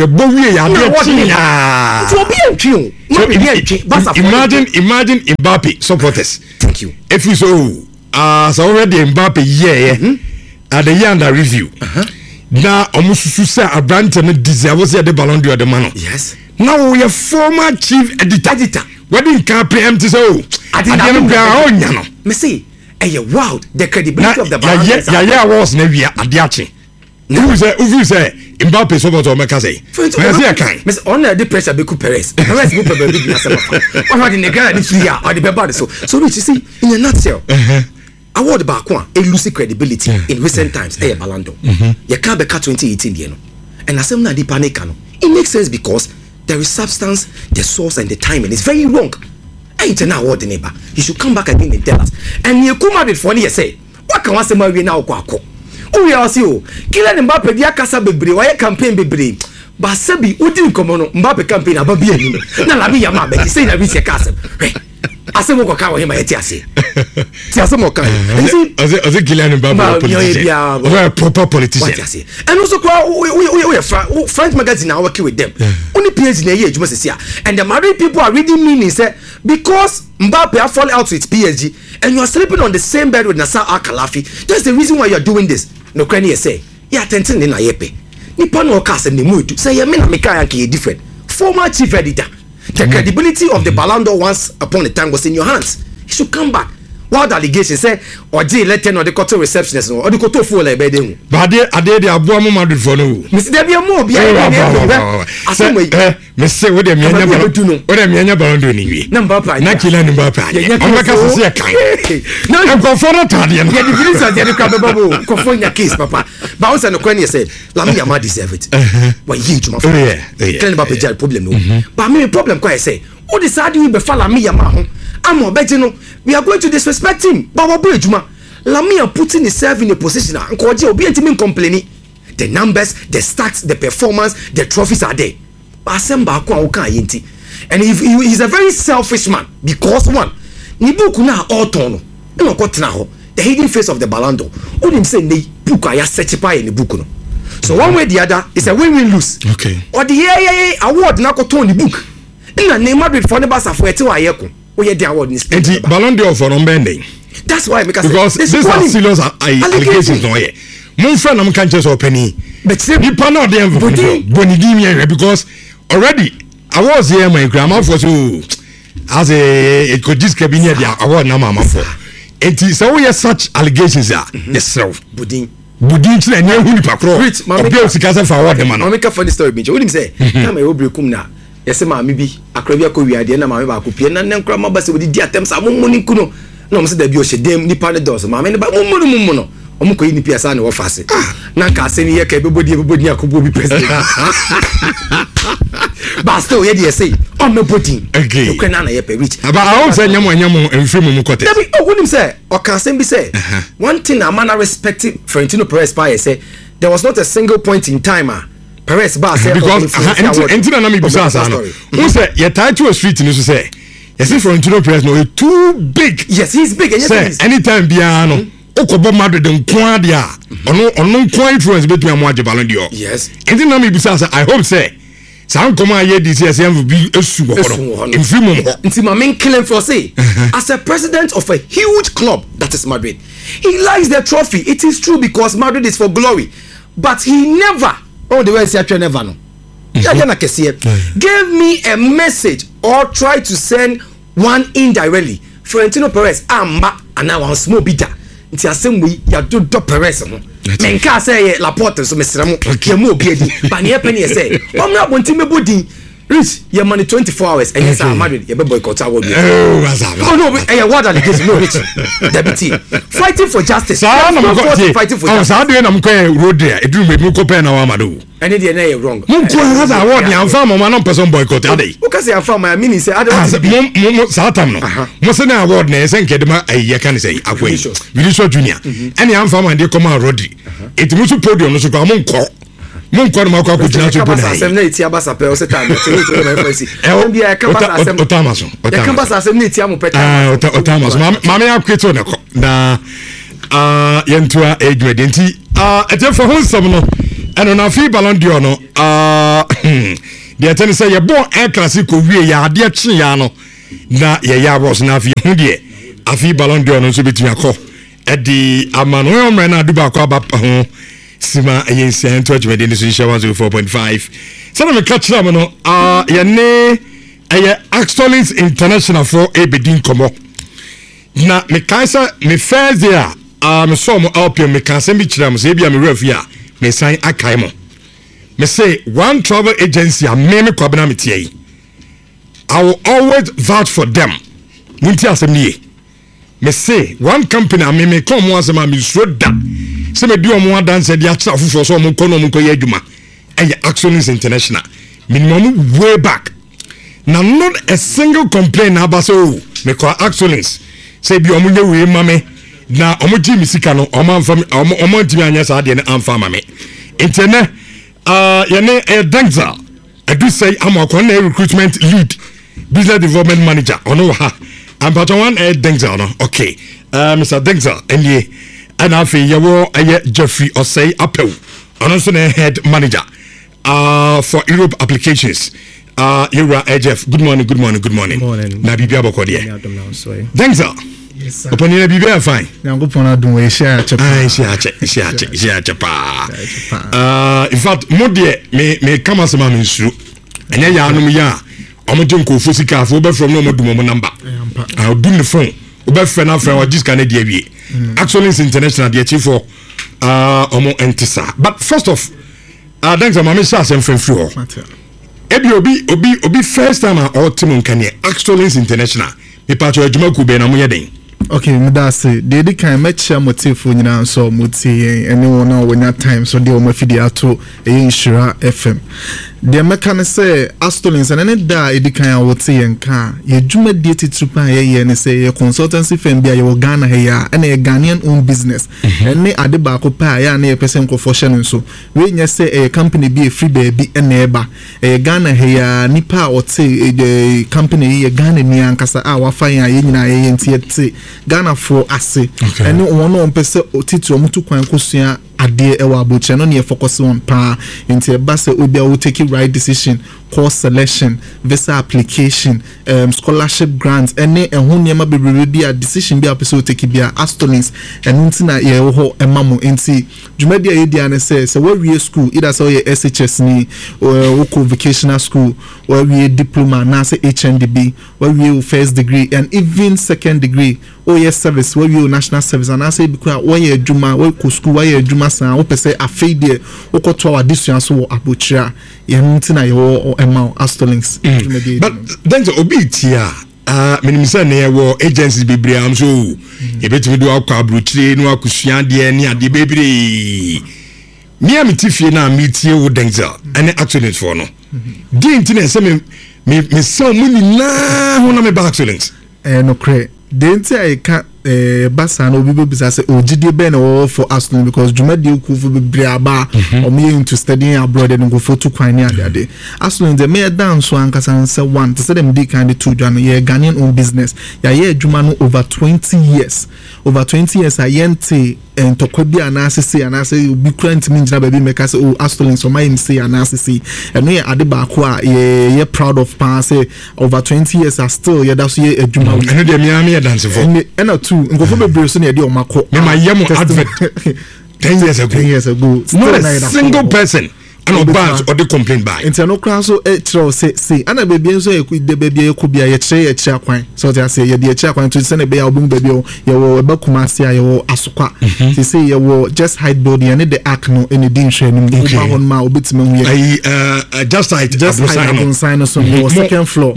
imagine Mbappe supporters. Thank you. If you so already Mbappe at the year under review. Now almost say a brand and deserves the Ballon d'Or the man. Yes. Now we are former chief editor. Wedding can't preempt so. I didn't me say, wow, the credibility of the Ballon d'Or. Yeah, was never Adiachi. Who say Mbappe supporter make say. I can. Miss honor the pressure be Perez. Perez go be big na sama. What the Ghana this year or the bad so you see in a nutshell. Award back one a lose credibility in recent times. Ballon d'Or. You can't be 2018 there no. And asem na di panic no. It makes sense because there is substance, the source and the timing is very wrong. Ain't an award neighbor. You should come back again and tell us. And you come out with funny you say. What can one say we now kwako? We are see Kylian Mbappe dia kasa bebre why campaign bebre ba sabi udi nkomo no Mbappe campaign ababi anim na labi ya ma be say na bi se kasa asemo ko ka wo hima yeti ase ti asemo kan ase Kylian Mbappe politician a proper politician and also we French magazine are working with them only PhD na here ejuma sesia and the Madrid people are reading meaning say because Mbappe have fall out with PSG and you are sleeping on the same bed with Nasser Al-Khelaifi. That's the reason why you are doing this. No can you say? Yeah, attention in Ayepe. Nipa no cast and the mood. Say you mean Mika different. Former chief editor. The credibility of the Ballon d'Or once upon a time was in your hands. You should come back. Wild allegations say or J letter or the court receptionist or the court for like bedroom. But I did the Abuamu Madrid for no. Mr. Debbie more Mr. What am I Ballon d'Or anyway? Number Kylian Mbappe. No, I'm going for a Tadian. Yeah, the police are there to California case, Papa. Bounce and Ukraine say, Lamia ma deserve it. Why huge my friend? Kylian Mbappe jail problem no. But me problem quite say, what decide we be follow me ma I'm no. We are going to disrespect him. Baba Bridgema. Lamia putting himself in a position and Koji will be complaining. The numbers, the stats, the performance, the trophies are there. And if he's a very selfish man because one, Nibuku na all tono. The hidden face of the Ballon d'Or. All him say ne book aya search pa in the book no. So one way or the other, it's a win-win lose. Okay. Or the award na ko ton the book. Na name Madrid for the Barca for eto ayeko. We the award in Spain. And Ballon d'Or for bending. That's why because this is serious allegations no here. Mon friend am kan just open but you panel them Bonigimi because already I was here my grandma for so as a could just cabinet the award na mama for. And so we have such allegations are yourself. Budin and you who pakro. Obi sikasa for award man. I make a funny story binjo. What him say? Na my obri kum na. Yes ma mi bi akrabia ko wiade na ma me ba ko pie na nkra ma ba se wodi di atem sa momoni kuno. Na mo se da bi o shedem nipa ne dos ma me ne ba momoni no. Omo ko yi pia sa ne wo fase. Na ka se ni ye ka bebodi akobo bi president. But still ye dey say on me body. Okay. You can na ye pe reach. But I won't say nyamo enfim mu kote. Dabi o wonim say o kan say bi say one thing a man respecting Florentino Perez pa say there was not a single point in time Perez ba say because enti na me bisa sa no. Who say ye title street ni so say yes Florentino Perez no too big. Yes, he's big and yes anytime bia no okobo Madrid nko ade a ono nko influence between am age Ballon d'Or. Yes. Enti na me bisa sa I hope say San come here this year be esu ho. Nti ma men killing for say as a president of a huge club that is Madrid. He likes the trophy. It is true because Madrid is for glory. But he never the way say never no. Gave me a message or try to send one indirectly. Florentino Perez amba and now one small bitter. Nti asem we ya do Perez ho. Menka say Laporte so mesramo ke mo obi edi ba ne penny say omra bonti mebodi Rich, your money 24 hours and yes, I'm married. You boycott our word. Oh no, what allegation? No, Rich. Deputy, fighting for justice. Fighting for justice. I'm going road there. It will be Mukope and Amado. And in the end, you're wrong. Munko has a word. I'm from a man person boycott. Because I'm from my mini say, I don't want Satam. Mosana award, and Kedema, I can say, Away, Vilisho Junior. And I'm from and they come out road. It was a podium, so come on call. Munko Mako could not have assembly Tiabasa Pelset time. Otamason. The campus assembly Tiamu Peta. Otamas. Mamma quit on a Yentua age medinti. A for whom some and on a free ballon d'Ono. The attorney say you're born air classical, we are dear Chiano. Na ya was Navi Hundie. A free ballon d'Ono to be to your call. At the Amano Mena Duba Sima ayensi ntwa within the social 104.5. Some of catch them no yene Axtolins International for Ebedin Komo. Na me kansa me first there me so mo alpia me kansa mi chiram so bia me refia me sign akai mo. Me say one travel agency a me kwabena metie. I will always vouch for them. Munti asem nie. Me say one company a me come once ma me so da. Se me do omo dance dey acha fufu so omo kono omo koye adwuma and Axtolins International minimum way back now not a single complaint about so me call Axtolins say bi omo nyewe mame na omo ji misika no omo amfa omo ntimi anya sa de ne amfa mame intene yene Dengza I do say am akon na recruitment lead business development manager ono ha am part one Dengza no okay Mr. Dengza and and afi yawo Jeffrey Osei Apel and also the head manager for Europe applications Yura Jeff good morning na bibia bokode thanks sir yes open na bibia fine na go pona dun we share pa in fact mo de me kama sama me nsuru enya ya anum ya omo ko fosika afo be from no mo dum mo number I do the phone obe fe na friend o just can dey awie Axtolins International the chief for omo entisa but first off thanks mama sha sem free ho ebi obi first time or team kan Axtolins International me patcho adwuma ku be na mo yeden okay me da say dey kan match motive nyina so motie ene wona wonya time so dey o mafidi ato insura FM the mechanic say Axtolins and da edikan a wote yenka ye dwuma die titrupa ye ne say ye consultancy firm bia ye Ghana he ya na ye Ghanaian own business ene ade ba ko pa ya na ye person ko fortune so we nya say a company be free baby ene eba Ghana he ya nipa ote company ye Ghana ni ankasa a wa fan ya ye nyina ye ntie Ghana for ase ene wono ompese otiti omutu kwan kosua ade ewa abuche no ne focus on pa into base obi will take right decision course selection visa application scholarship grants ene ehun niam bebrebe bia decision bia person take bia Axtolins enu ntina ye ho emamo enti dwumadi aye dia ne say we school either say ye SHS ni or vocational school or we diploma na say HNDB or we first degree and even second degree or yes service where you national service and I say because where you juma where ku school where you juma san we say afei de we ko to our decision so abuchira ye ntina ye o emma Axtolins but then obi tia minimisa ne wo agencies bebre am so e betimi do akwa abuchire no akusua de ne ade bebre ni amitifie na mitie wo Dengza ene Axtolins for no di ntina se me so muni na ho na me ba Axtolins no cre denti I can basa no bibi bisa say ogide be na for Axtolins because dwumadi okufu bebre aba o me into studying abroad and go for to kwan ade Axtolins the me dance so ankasa say one to say them dey kind of two dwan ye Ghanaian own business ya ye adwuma no over 20 years ayente entokwabi anasese anase obi krant mi njina baby make say Axtolins so my say anasese eno ye ade ba ko a ye proud of pa say over 20 years are still ye da so ye adwuma eno de me am ye dance for eno two ngofo bebre so na de o mako me ma yemo advert 10 years ago still not a single person ana oba or the complain by internal class so tro say ana baby nso de baby ekubia ye kire akwan so they say ye de kire akwan to say na be ya obum baby ye wo eba kumasi ya wo asokwa they say ye wo just hide body and the act no any din hwe nim oba hon ma obetime hu ye just hide sign so your second floor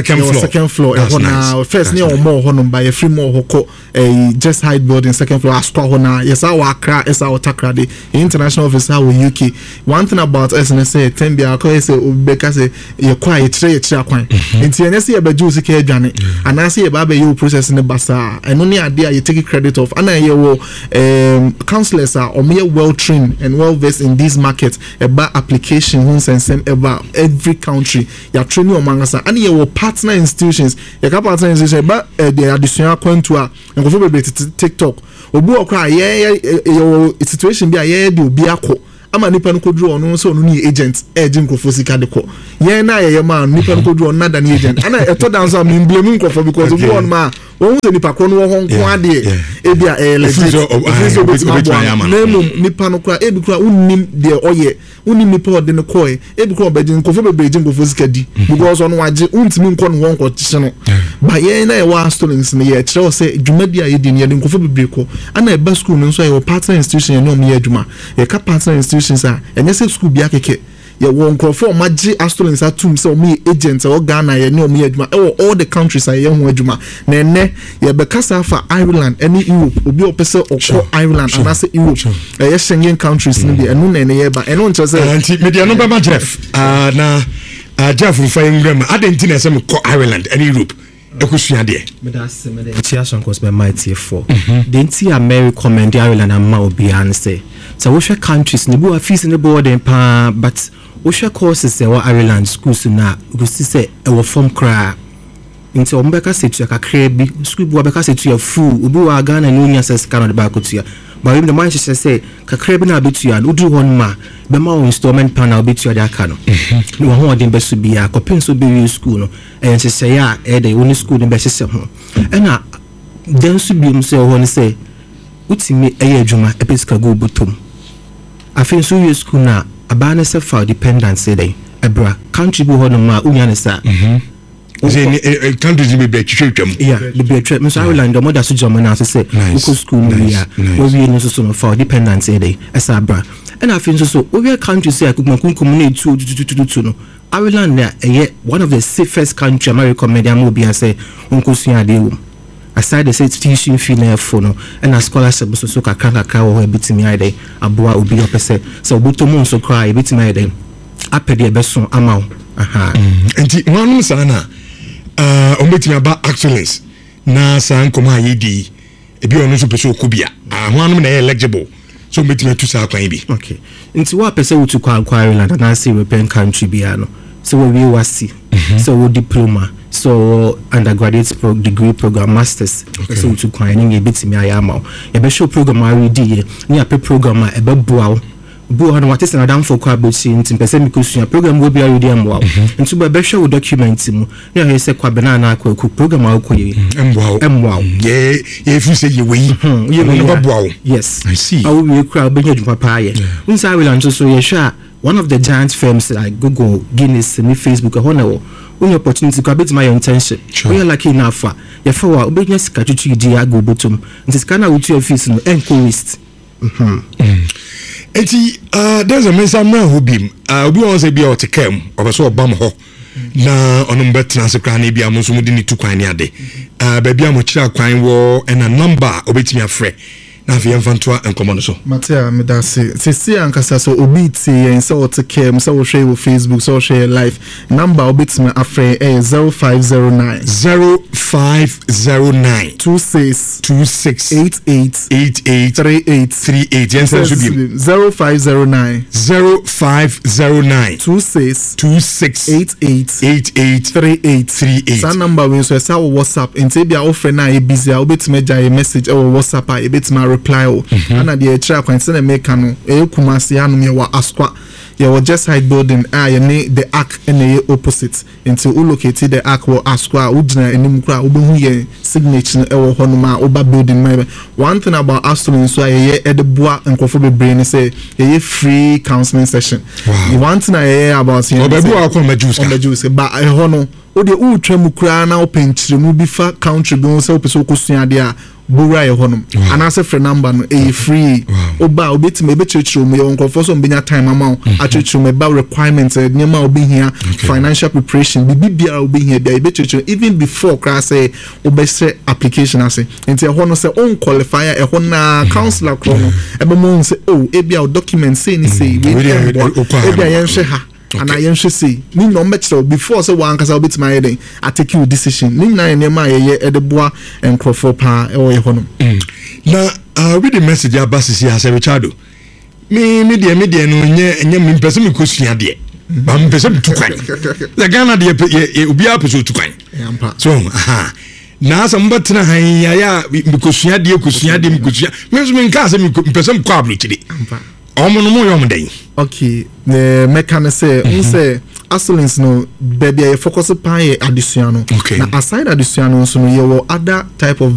hona first ne o mo hono by free mo hoko just hide building second floor asokwa hona yes our Accra is our takrade international officer with UK one thing about us and say tembia ko say obeka say ye kwa ye kire akwan enti ene say ye ba juice ka adwane ana say ye ba ba you process ne basa eno ne ade a you take credit of ana ye wo counselors are or me well trained and well versed in this market about application who sensem about every country ya training omangasa ana ye wo partner institutions ye ka partner institutions ba the additional kwantu a nkofo bebe TikTok obu okra ye situation bi a ye de obi akọ ama nipa no kodru ono so ono ni agent agent nkofo sika de ko ye na ye ma nipa no kodru ono na ni agent ana eto dance am blame nkofo because obu on ma won se nipa ko no ho nko ade e bia legit nemu nipa no kra e bi kra unnim de oye unnim nipa ode ne ko e bi kra obedin nkofo bebeje nkofo sika di because ono waje untimi nko no ho nko tche no ba ye na ye wa students ne ye kire o se dwumadi a ye di ne ye nkofo bebe ko ana e ba school no so ye partner institution ye no me adwuma ye ka partner institutions a enye se school bia keke ye won crofo magye students atum se o me agent o Ghana ye ne o me adwuma e all the countries a ye ho adwuma na enne ye be kasa fa Ireland any Europe obi opese okọ Ireland and say Europe ye Schengen countries ni bi eno na ene ye ba eno nche se anti media no ba ma Jeff na Jeff fa ngram adenti na se me ko Ireland any Europe ekusua de me chiason cause my mighty for denti America comment Ireland and ma obi an say so we share countries ni bu afis ni boarding pa but we share courses e wa Ireland schools na go see say e wo form cra nti o mbeka se tu akakra bi school bu abeka se tu ya full obi wa Ghana no nya ses Canada ba ko tu ya but we the mind say kakra bi na betu ya odu hon ma be ma installment plan na betu ya da aka no no ho odin be so bi ya kopin so be school no e say ya e dey only school be se ho e na den so bi mu say ho ni say utimi eye adwuma epeska go botom afin so we school na abana se for dependence dey ebra country bu ho no ma unya ne sa countries be twetwam yeah the be twetwam so Ireland the mother so German na say we go school no ya we no so for dependence dey esa bra and afin so we countries say akukunkum na etu no Ireland na one of the safest country America media mo bi say onkosu ade wo aside the tuition fee na no and a scholarship so kakra wo bitimi ade aboa obi opese so obotomo so cry bitimi ade apede beso amaw aha enti wanu sana ombetimi aba excellence na san koma yedi ebi onu so peso okubia wanu na eligible so ombetimi tu sa kwan bi okay enti wa pese wutu kwa Ireland na say European country bia no so we wasi so we diploma so undergraduate degree program masters so wutu kwa ni ebetimi ayama e be show program a ready ni a program a ebe boa bu on what is another for kwa bechi nti pese mikosu program wo bia ready amwa nti ba be show document mu na he se kwa banana akwa program a ko ye emwa ye fu se ye we ye no ba boa yes I see awu we kra be nya dwuma pa ye nti I will so ye sha one of the giant firms like Google Guinness and Facebook hono only opportunity kwa bit my intention we are lucky enough ya fa wa obenya sika tutu di ago botom nti sika na wutu office no enko waste eti there's a mensa man who bim obi won say bia otekam obeso obam ho na onom betra se kra na bia mo so mudi ni tu kwan ni ade ba bia mo kira kwan wo na number obetimi afre na afia mfantoa enkomo no so Matia medase sisi ankasa so obi ti yen se otekam se wo share wo Facebook so share live number obetimi afre 0509 26 8838 yen se so bi 0509 26 8838 sa number we so sa WhatsApp enti bia ofre na e busy a obetimi ja message e WhatsApp a ebetimi reply o ana de e kira kwan se na make no e kumase anu me wa askwa yɛwɔ just high building a yɛne the arc ɛna yɛ opposite nti wo locate the arc wɔ asko a wogyina anim kora wobɛhu yɛ signature no ɛwɔ hɔ nom a woba building ma one thing about Astolin nso a yɛyɛ ɛde boa nkurɔfoɔ bebree ne sɛ yɛyɛ free counseling session one thing a yɛyɛ about ɔbɛbu ba ɛhɔ no wode wotwa mu koraa na wopɛnkyerɛmu bi fa country bi ho sɛ wopɛ sɛ wokɔsua adeɛ a bowura yɛ hɔ nom anaasɛ frɛ number no ɛyɛ free woba a wobɛtumi ɛbɛkyerɛkyerɛ mu yɛwɔ nkurɔfoɔ sɛ ɔmbɛnya time ama wo akyerɛkyerɛ mu ɛba requirement nneɛma a wobɛhia financial preparation biribi biara wobɛhia bia yɛbɛkyerɛkyerɛ even before koraa sɛ wobɛhyɛ application ase nti ɛhɔ no sɛ wonqualify a ɛhɔ naa councillor korɔ no ɛbɛma wo sɛ ebia wo document sei ne sei ebia yɛnhwɛ ha ana yɛnhwɛ sei ne nyina ɔmbɛkyerɛ before sɛ wankasa wobɛtumi ayɛ den atake wo decision ne nyina yɛ nneɛma a yɛyɛ ɛde boa nkurɔfoɔ paa ɛwɔ yɛ hɔ nom na read the message aba sisi asɛ Richardo me deɛ no nyɛ me mpɛ sɛ mekɔsua deɛ ba mpɛ sɛ metu kwan sɛ Ghana deɛ obiara pɛ sɛ ɔtu kwan so na asɛ mbɛtena han yɛyɛ a mekɔsua deɛ me nso menkaa sɛ mpɛ sɛ mekɔ aburokyire ɔmo no mo yɛ ɔmo dan okay the mechanism say Astolins no baby I focus pa ye adesua no na aside adesua no nso no ye wo other type of